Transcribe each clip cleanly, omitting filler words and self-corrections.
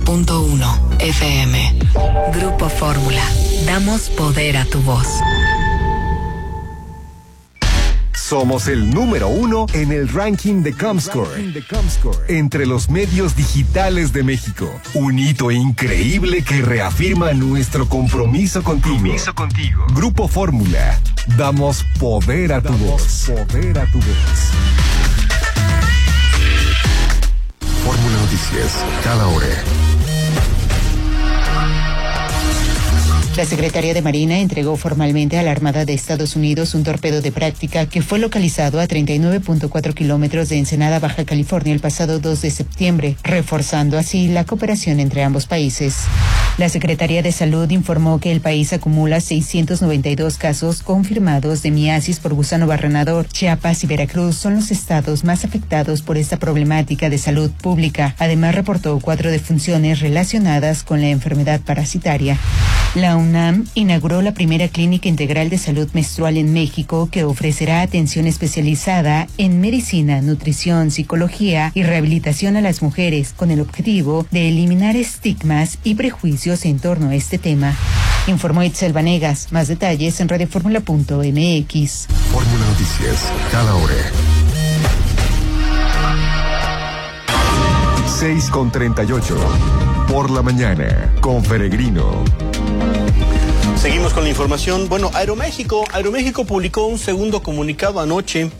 94.1 FM. Grupo Fórmula. Damos poder a tu voz. Somos el número 1 en el ranking de Comscore entre los medios digitales de México. Un hito increíble que reafirma nuestro compromiso contigo. Grupo Fórmula. Damos poder a tu voz. Fórmula Noticias, cada hora. La Secretaría de Marina entregó formalmente a la Armada de Estados Unidos un torpedo de práctica que fue localizado a 39.4 kilómetros de Ensenada, Baja California, el pasado 2 de septiembre, reforzando así la cooperación entre ambos países. La Secretaría de Salud informó que el país acumula 692 casos confirmados de miasis por gusano barrenador. Chiapas y Veracruz son los estados más afectados por esta problemática de salud pública. Además, reportó 4 defunciones relacionadas con la enfermedad parasitaria. La UNAM inauguró la primera clínica integral de salud menstrual en México que ofrecerá atención especializada en medicina, nutrición, psicología y rehabilitación a las mujeres con el objetivo de eliminar estigmas y prejuicios en torno a este tema. Informó Itzel Vanegas. Más detalles en radioformula.mx. Fórmula Noticias, cada hora. 6:38. Por la mañana, con Peregrino. Seguimos con la información. Bueno, Aeroméxico publicó un segundo comunicado anoche,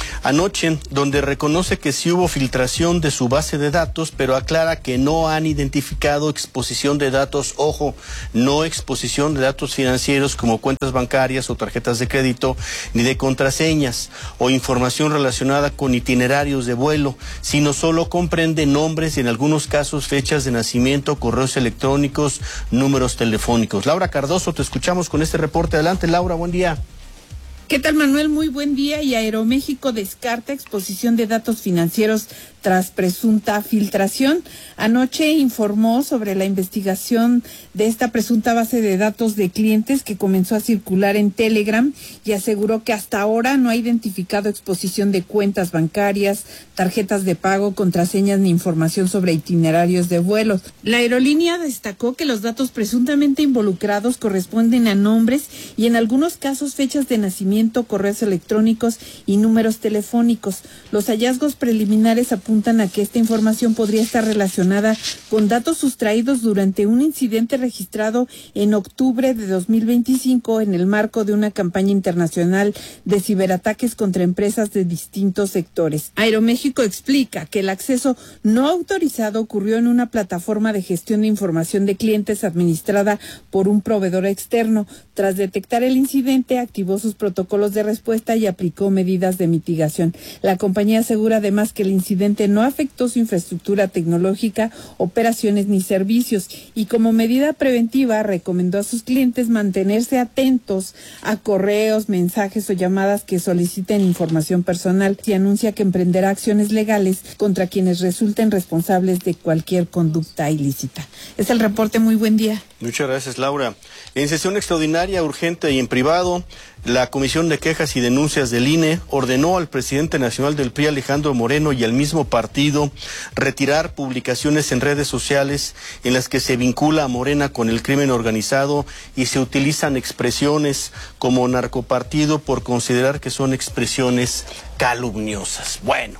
donde reconoce que sí hubo filtración de su base de datos, pero aclara que no han identificado exposición de datos, ojo, no exposición de datos financieros como cuentas bancarias o tarjetas de crédito, ni de contraseñas o información relacionada con itinerarios de vuelo, sino solo comprende nombres y en algunos casos fechas de nacimiento, correos electrónicos, números telefónicos. Laura Cardoso, te escuchamos con este reporte. Adelante, Laura, buen día. ¿Qué tal, Manuel? Muy buen día. Y Aeroméxico descarta exposición de datos financieros tras presunta filtración. Anoche informó sobre la investigación de esta presunta base de datos de clientes que comenzó a circular en Telegram y aseguró que hasta ahora no ha identificado exposición de cuentas bancarias, tarjetas de pago, contraseñas ni información sobre itinerarios de vuelos. La aerolínea destacó que los datos presuntamente involucrados corresponden a nombres y en algunos casos fechas de nacimiento, correos electrónicos y números telefónicos. Los hallazgos preliminares apuntan a que esta información podría estar relacionada con datos sustraídos durante un incidente registrado en octubre de 2025 en el marco de una campaña internacional de ciberataques contra empresas de distintos sectores. Aeroméxico explica que el acceso no autorizado ocurrió en una plataforma de gestión de información de clientes administrada por un proveedor externo. Tras detectar el incidente, activó sus protocolos de respuesta y aplicó medidas de mitigación. La compañía asegura además que el incidente no afectó su infraestructura tecnológica, operaciones ni servicios y como medida preventiva recomendó a sus clientes mantenerse atentos a correos, mensajes o llamadas que soliciten información personal y anuncia que emprenderá acciones legales contra quienes resulten responsables de cualquier conducta ilícita. Es el reporte. Muy buen día. Muchas gracias, Laura. En sesión extraordinaria, urgente y en privado, la Comisión de Quejas y Denuncias del INE ordenó al presidente nacional del PRI, Alejandro Moreno, y al mismo partido retirar publicaciones en redes sociales en las que se vincula a Morena con el crimen organizado y se utilizan expresiones como narcopartido por considerar que son expresiones calumniosas. Bueno,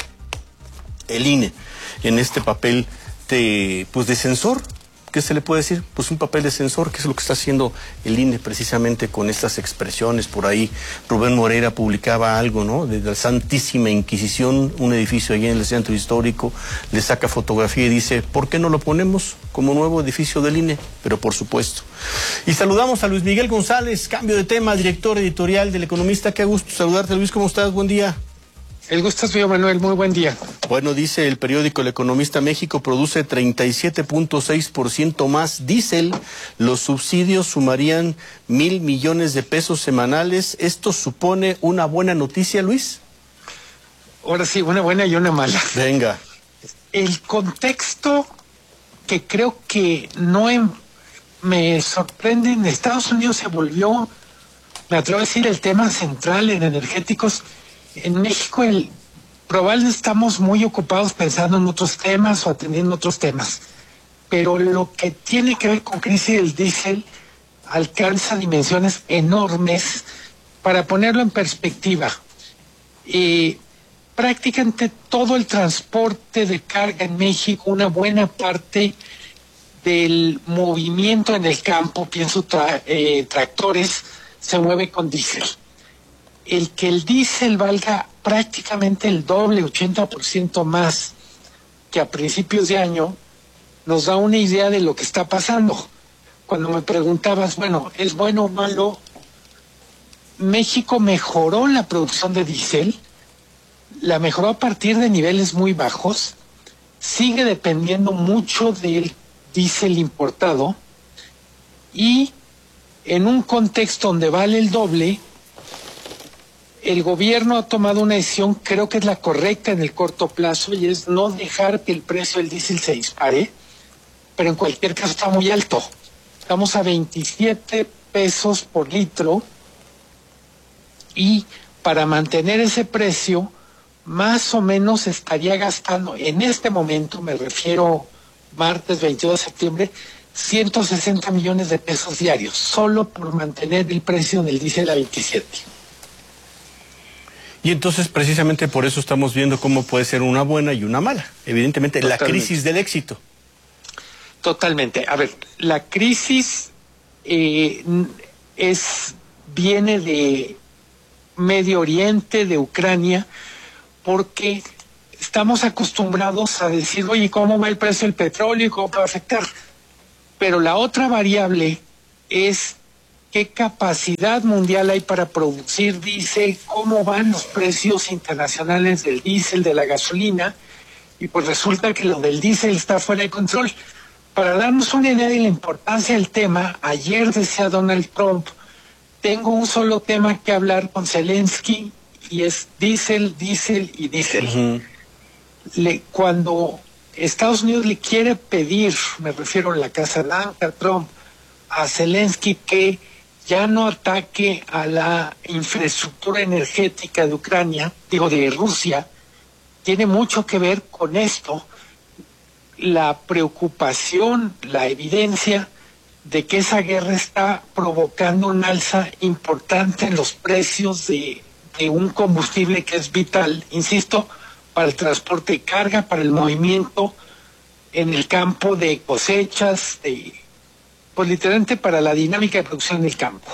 el INE en este papel de censor. ¿Qué se le puede decir? Pues un papel de censor, que es lo que está haciendo el INE precisamente con estas expresiones. Por ahí Rubén Moreira publicaba algo, ¿no? De la Santísima Inquisición, un edificio allí en el centro histórico, le saca fotografía y dice, ¿por qué no lo ponemos como nuevo edificio del INE? Pero por supuesto. Y saludamos a Luis Miguel González, cambio de tema, director editorial del Economista. Qué gusto saludarte, Luis, ¿cómo estás? Buen día. El gusto es mío, Manuel. Muy buen día. Bueno, dice el periódico El Economista, México produce 37.6% más diésel. Los subsidios sumarían 1,000 millones de pesos semanales. ¿Esto supone una buena noticia, Luis? Ahora sí, una buena y una mala. Venga. El contexto que creo que me sorprende, en Estados Unidos se volvió, me atrevo a decir, el tema central en energéticos. En México probablemente estamos muy ocupados pensando en otros temas o atendiendo otros temas. pero lo que tiene que ver con crisis del diésel alcanza dimensiones enormes. Para ponerlo en perspectiva, prácticamente todo el transporte de carga en México, una buena parte del movimiento en el campo, pienso tractores, se mueve con diésel. El que el diésel valga prácticamente el doble, 80% más que a principios de año, nos da una idea de lo que está pasando. Cuando me preguntabas, bueno, ¿es bueno o malo? México mejoró la producción de diésel, la mejoró a partir de niveles muy bajos, sigue dependiendo mucho del diésel importado, y en un contexto donde vale el doble, el gobierno ha tomado una decisión, creo que es la correcta en el corto plazo, y es no dejar que el precio del diésel se dispare, pero en cualquier caso está muy alto. Estamos a 27 pesos por litro, y para mantener ese precio, más o menos estaría gastando, en este momento, me refiero martes 22 de septiembre, 160 millones de pesos diarios, solo por mantener el precio del diésel a 27. Y entonces, precisamente por eso estamos viendo cómo puede ser una buena y una mala. Evidentemente, totalmente. La crisis del éxito. Totalmente. A ver, la crisis viene de Medio Oriente, de Ucrania, porque estamos acostumbrados a decir, oye, ¿cómo va el precio del petróleo y cómo va a afectar? Pero la otra variable es qué capacidad mundial hay para producir diésel, cómo van los precios internacionales del diésel, de la gasolina, y pues resulta que lo del diésel está fuera de control. Para darnos una idea de la importancia del tema, ayer decía Donald Trump, tengo un solo tema que hablar con Zelensky, y es diésel, diésel y diésel. Cuando Estados Unidos le quiere pedir, me refiero a la Casa Blanca, Trump, a Zelensky que ya no ataque a la infraestructura energética de Ucrania, de Rusia, tiene mucho que ver con esto, la preocupación, la evidencia de que esa guerra está provocando un alza importante en los precios de un combustible que es vital, insisto, para el transporte de carga, para el movimiento en el campo de cosechas, pues literalmente para la dinámica de producción del campo.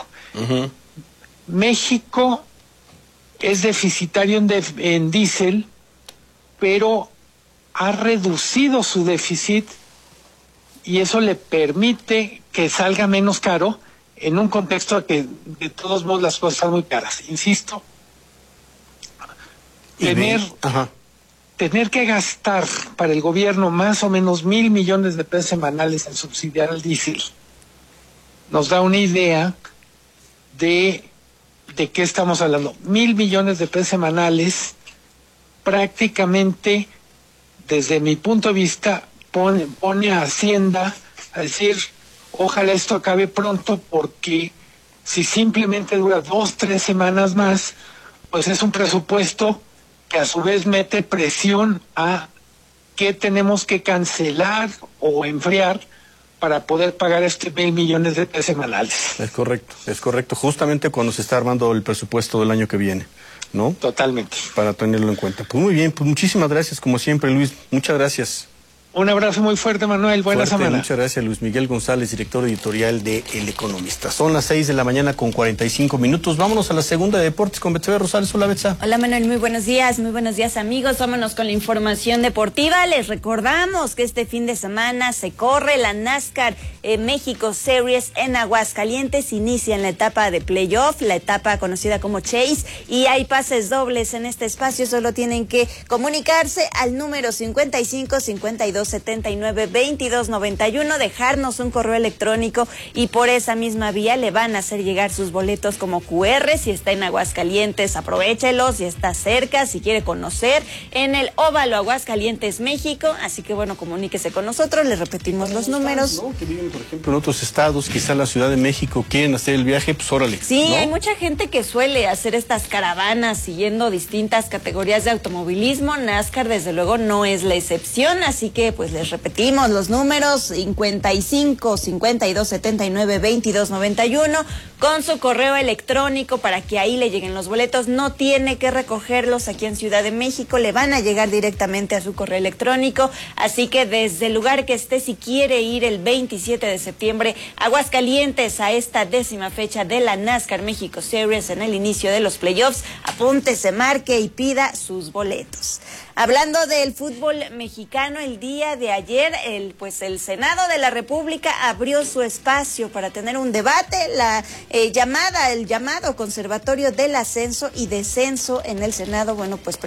México es deficitario en diésel, pero ha reducido su déficit y eso le permite que salga menos caro en un contexto que de todos modos las cosas están muy caras. Insisto, tener que gastar para el gobierno más o menos 1,000 millones de pesos semanales en subsidiar al diésel nos da una idea de qué estamos hablando. 1,000 millones de pesos semanales prácticamente, desde mi punto de vista, pone a Hacienda a decir, ojalá esto acabe pronto, porque si simplemente dura 2-3 semanas más, pues es un presupuesto que a su vez mete presión a qué tenemos que cancelar o enfriar para poder pagar 1,000 millones de pesos semanales. Es correcto, justamente cuando se está armando el presupuesto del año que viene, ¿no? Totalmente. Para tenerlo en cuenta. Pues muy bien, pues muchísimas gracias, como siempre, Luis, muchas gracias. Un abrazo muy fuerte, Manuel. Buena semana. Muchas gracias, Luis Miguel González, director editorial de El Economista. Son las 6 de la mañana con 45 minutos. Vámonos a la segunda de deportes con Betsabe Rosales. Hola, Betsa. Hola, Manuel. Muy buenos días, amigos. Vámonos con la información deportiva. Les recordamos que este fin de semana se corre la NASCAR México Series en Aguascalientes. Inicia en la etapa de playoff, la etapa conocida como Chase, y hay pases dobles en este espacio. Solo tienen que comunicarse al número 55-5279-2291, dejarnos un correo electrónico y por esa misma vía le van a hacer llegar sus boletos como QR. Si está en Aguascalientes, aprovéchelos. Si está cerca, si quiere conocer, en el Óvalo Aguascalientes, México. Así que bueno, comuníquese con nosotros, les repetimos los números. ¿No? Que viven, por ejemplo, en otros estados, quizá la Ciudad de México, quieren hacer el viaje, pues órale. Sí, ¿no? Hay mucha gente que suele hacer estas caravanas siguiendo distintas categorías de automovilismo. NASCAR, desde luego, no es la excepción, así que pues les repetimos los números: 55 52 79 22 91, con su correo electrónico para que ahí le lleguen los boletos. No tiene que recogerlos aquí en Ciudad de México, le van a llegar directamente a su correo electrónico. Así que desde el lugar que esté, si quiere ir el 27 de septiembre a Aguascalientes a esta 10ª fecha de la NASCAR México Series, en el inicio de los playoffs, apúntese, marque y pida sus boletos. Hablando del fútbol mexicano, el día de ayer, el Senado de la República abrió su espacio para tener un debate, el llamado Conservatorio del Ascenso y Descenso en el Senado.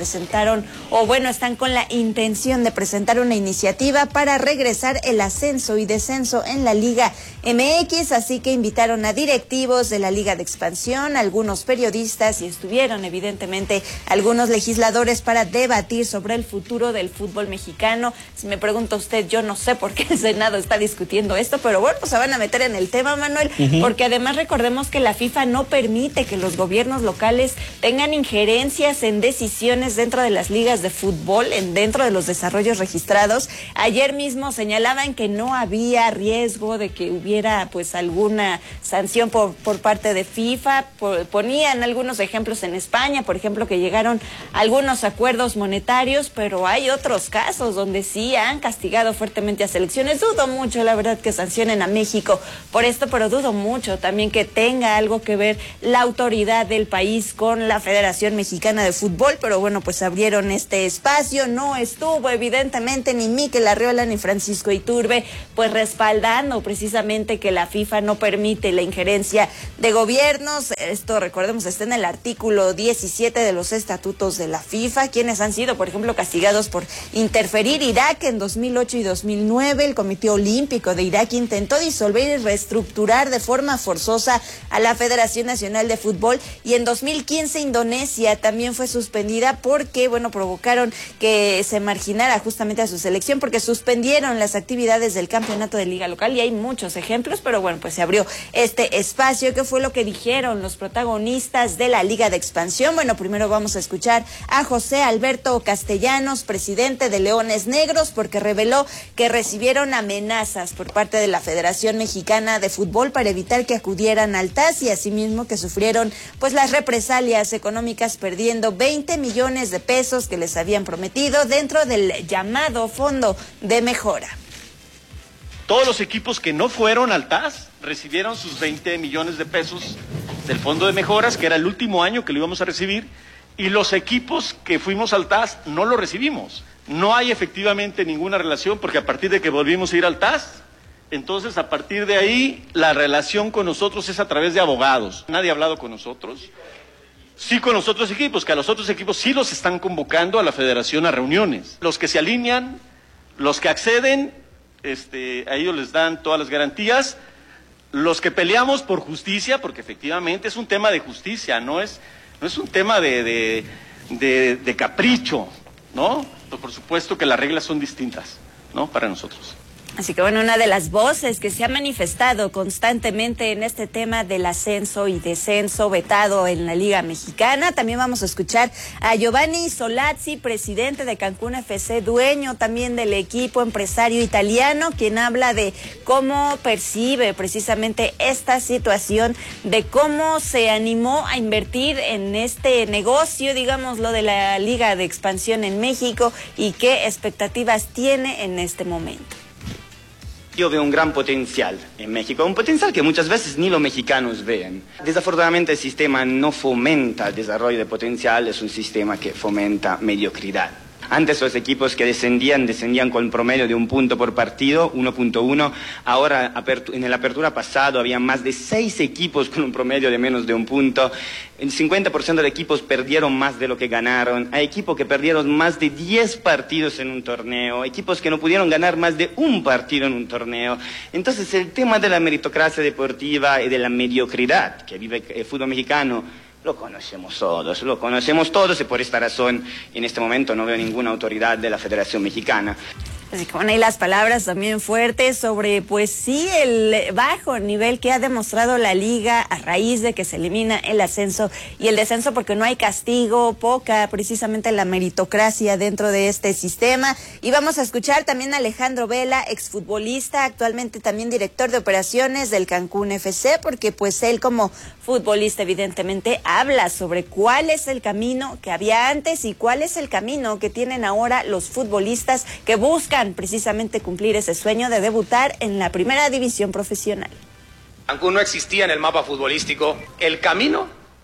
Están con la intención de presentar una iniciativa para regresar el ascenso y descenso en la Liga MX, así que invitaron a directivos de la Liga de Expansión, algunos periodistas, y estuvieron evidentemente algunos legisladores para debatir sobre el futuro del fútbol mexicano. Si me pregunta usted, yo no sé por qué el Senado está discutiendo esto, pero bueno, se van a meter en el tema, Manuel, porque además recordemos que la FIFA no permite que los gobiernos locales tengan injerencias en decisiones dentro de las ligas de fútbol, dentro de los desarrollos registrados. Ayer mismo señalaban que no había riesgo de que hubiera alguna sanción por parte de FIFA. Ponían algunos ejemplos en España, por ejemplo, que llegaron algunos acuerdos monetarios, pero hay otros casos donde sí han castigado fuertemente a selecciones. Dudo mucho, la verdad, que sancionen a México por esto, pero dudo mucho también que tenga algo que ver la autoridad del país con la Federación Mexicana de Fútbol. Pero bueno, pues abrieron este espacio. No estuvo evidentemente ni Mikel Arriola ni Francisco Iturbe respaldando precisamente que la FIFA no permite la injerencia de gobiernos. Esto, recordemos, está en el artículo 17 de los estatutos de la FIFA. Quienes han sido, por ejemplo, castigados por interferir: Irak en 2008 y 2009. El Comité Olímpico de Irak intentó disolver y reestructurar de forma forzosa a la Federación Nacional de Fútbol, y en 2015 Indonesia también fue suspendida porque, provocaron que se marginara justamente a su selección, porque suspendieron las actividades del campeonato de liga local, y hay muchos ejemplos. Pero bueno, pues se abrió este espacio. ¿Qué fue lo que dijeron los protagonistas de la Liga de Expansión? Bueno, primero vamos a escuchar a José Alberto Castellanos, presidente de Leones Negros, porque reveló que recibieron amenazas por parte de la Federación Mexicana de Fútbol para evitar que acudieran al TAS, y asimismo que sufrieron las represalias económicas, perdiendo 20 millones de pesos que les habían prometido dentro del llamado Fondo de Mejora. Todos los equipos que no fueron al TAS recibieron sus 20 millones de pesos del Fondo de Mejoras, que era el último año que lo íbamos a recibir, y los equipos que fuimos al TAS no lo recibimos. No hay efectivamente ninguna relación, porque a partir de que volvimos a ir al TAS, entonces a partir de ahí la relación con nosotros es a través de abogados. Nadie ha hablado con nosotros. Sí, con los otros equipos, que a los otros equipos sí los están convocando a la federación a reuniones. Los que se alinean, los que acceden, a ellos les dan todas las garantías. Los que peleamos por justicia, porque efectivamente es un tema de justicia, no es un tema de capricho, ¿no? Pero por supuesto que las reglas son distintas, ¿no? Para nosotros. Así que una de las voces que se ha manifestado constantemente en este tema del ascenso y descenso vetado en la Liga Mexicana. También vamos a escuchar a Giovanni Solazzi, presidente de Cancún FC, dueño también del equipo, empresario italiano, quien habla de cómo percibe precisamente esta situación, de cómo se animó a invertir en este negocio, digámoslo, de la Liga de Expansión en México, y qué expectativas tiene en este momento. Yo veo un gran potencial en México, un potencial que muchas veces ni los mexicanos ven. Desafortunadamente el sistema no fomenta el desarrollo de potencial, es un sistema que fomenta mediocridad. Antes los equipos que descendían con promedio de 1 punto por partido, 1.1. Ahora, en la apertura pasado, había más de 6 equipos con un promedio de menos de 1 punto. El 50% de equipos perdieron más de lo que ganaron. Hay equipos que perdieron más de 10 partidos en un torneo. Equipos que no pudieron ganar más de 1 partido en un torneo. Entonces, el tema de la meritocracia deportiva y de la mediocridad que vive el fútbol mexicano, lo conocemos todos, y por esta razón en este momento no veo ninguna autoridad de la Federación Mexicana. Así que bueno, y las palabras también fuertes sobre, pues sí, el bajo nivel que ha demostrado la liga a raíz de que se elimina el ascenso y el descenso, porque no hay castigo, poca precisamente la meritocracia dentro de este sistema. Y vamos a escuchar también a Alejandro Vela, exfutbolista, actualmente también director de operaciones del Cancún FC, porque pues él como futbolista evidentemente habla sobre cuál es el camino que había antes y cuál es el camino que tienen ahora los futbolistas que buscan precisamente cumplir ese sueño de debutar en la primera división profesional. Cancún no existía en el mapa futbolístico. El camino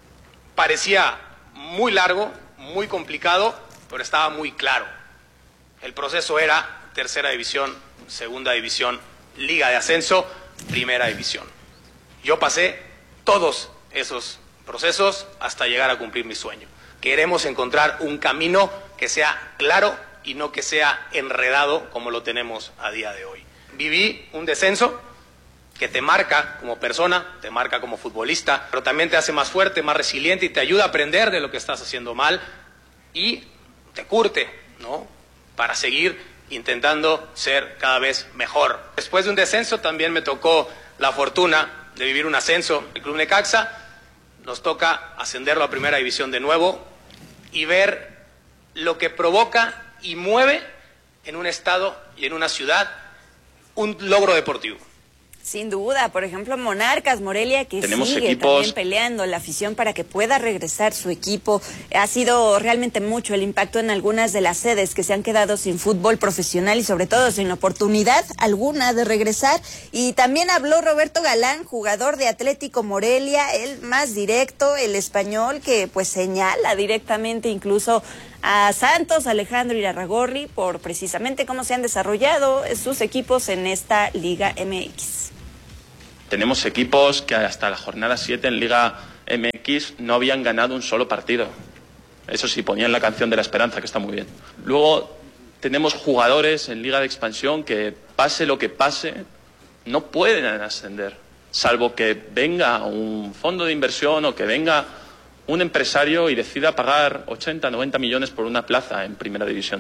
parecía muy largo, muy complicado, pero estaba muy claro. El proceso era tercera división, segunda división, liga de ascenso, primera división. Yo pasé todos esos procesos hasta llegar a cumplir mi sueño. Queremos encontrar un camino que sea claro y no que sea enredado como lo tenemos a día de hoy. Viví un descenso que te marca como persona, te marca como futbolista, pero también te hace más fuerte, más resiliente y te ayuda a aprender de lo que estás haciendo mal y te curte, ¿no?, para seguir intentando ser cada vez mejor. Después de un descenso también me tocó la fortuna de vivir un ascenso. El Club Necaxa nos toca ascenderlo a primera división de nuevo y ver lo que provoca y mueve en un estado y en una ciudad un logro deportivo. Sin duda, por ejemplo, Monarcas Morelia, que tenemos sigue equipos... también peleando la afición para que pueda regresar su equipo. Ha sido realmente mucho el impacto en algunas de las sedes que se han quedado sin fútbol profesional y sobre todo sin oportunidad alguna de regresar. Y también habló Roberto Galán, jugador de Atlético Morelia, el más directo, el español, que pues señala directamente incluso a Santos, Alejandro Irarrágorri, por precisamente cómo se han desarrollado sus equipos en esta Liga MX. Tenemos equipos que hasta la jornada 7 en Liga MX no habían ganado un solo partido. Eso sí, ponían la canción de la esperanza, que está muy bien. Luego tenemos jugadores en Liga de Expansión que, pase lo que pase, no pueden ascender, salvo que venga un fondo de inversión o que venga un empresario y decida pagar 80, 90 millones por una plaza en Primera División.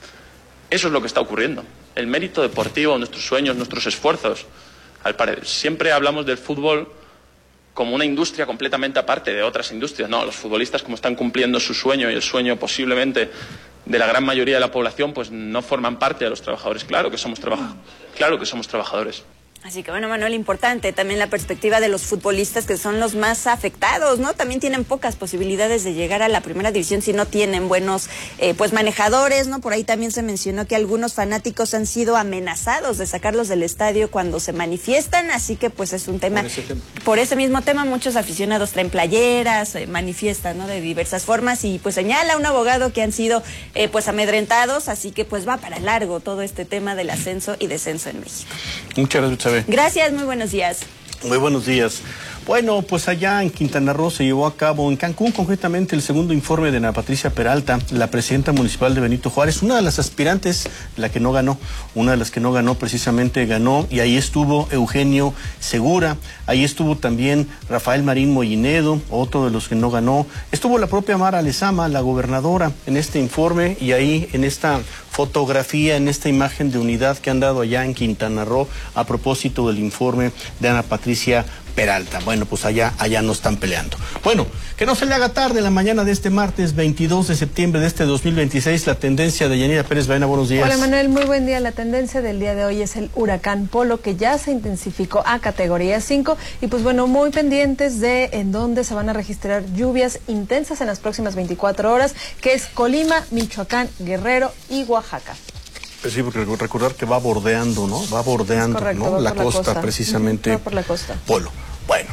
Eso es lo que está ocurriendo. El mérito deportivo, nuestros sueños, nuestros esfuerzos. Siempre hablamos del fútbol como una industria completamente aparte de otras industrias. No, los futbolistas, como están cumpliendo su sueño y el sueño posiblemente de la gran mayoría de la población, pues no forman parte de los trabajadores. Claro que somos trabajadores. Así que bueno, Manuel, importante también la perspectiva de los futbolistas, que son los más afectados, ¿no? También tienen pocas posibilidades de llegar a la primera división si no tienen buenos pues manejadores, ¿no? Por ahí también se mencionó que algunos fanáticos han sido amenazados de sacarlos del estadio cuando se manifiestan, así que pues es un tema. Por ese mismo tema muchos aficionados traen playeras, manifiestan, ¿no?, de diversas formas, y pues señala un abogado que han sido pues amedrentados, así que pues va para largo todo este tema del ascenso y descenso en México. Muchas gracias. Gracias, muy buenos días. Muy buenos días. Bueno, pues allá en Quintana Roo se llevó a cabo, en Cancún concretamente, el segundo informe de Ana Patricia Peralta, la presidenta municipal de Benito Juárez, una de las aspirantes, la que no ganó, una de las que no ganó precisamente ganó, y ahí estuvo Eugenio Segura, ahí estuvo también Rafael Marín Mollinedo, otro de los que no ganó, estuvo la propia Mara Lezama, la gobernadora, en este informe, y ahí en esta fotografía, en esta imagen de unidad que han dado allá en Quintana Roo a propósito del informe de Ana Patricia Peralta. Bueno, pues allá no están peleando. Bueno, que no se le haga tarde la mañana de este martes 22 de septiembre de este 2026, la tendencia de Yanira Pérez Baena. Buenos días. Hola Manuel, muy buen día. La tendencia del día de hoy es el huracán Polo, que ya se intensificó a categoría 5, y pues bueno, muy pendientes de en dónde se van a registrar lluvias intensas en las próximas 24 horas, que es Colima, Michoacán, Guerrero y Oaxaca. Sí, porque recordar que va bordeando, ¿no? Va bordeando, correcto, ¿no? va la costa, precisamente. Va por la costa. Polo. Bueno,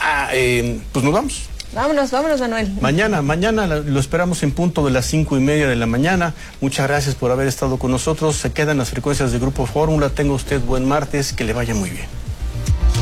pues nos vamos. Vámonos, Manuel. Mañana lo esperamos en punto de las 5:30 de la mañana. Muchas gracias por haber estado con nosotros. Se quedan las frecuencias de Grupo Fórmula. Tenga usted buen martes, que le vaya muy bien.